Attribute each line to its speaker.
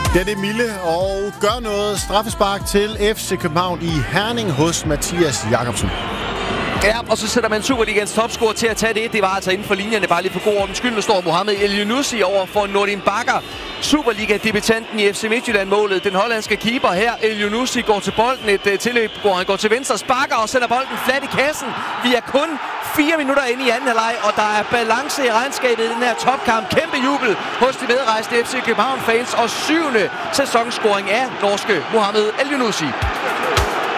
Speaker 1: Ja, det er Mille, og gør noget straffespark til FC København i Herning hos Mathias Jakobsen.
Speaker 2: Ja, og så sætter man Superligans topscorer til at tage det. Det var altså inden for linjerne, bare lige for god ordens skyld. Nu står Mohamed El-Younousi over for Nordin Bakker. Superliga-debutanten i FC Midtjylland-målet. Den hollandske keeper her, El-Younousi, går til bolden. Et tilløb, hvor han går til venstre, sparker og sætter bolden flat i kassen. Vi er kun 4 minutter inde i anden halvleg, og der er balance i regnskabet i den her topkamp. Kæmpe jubel hos de medrejste FC København-fans, og 7. sæsonscoring af norske Mohamed El-Younousi.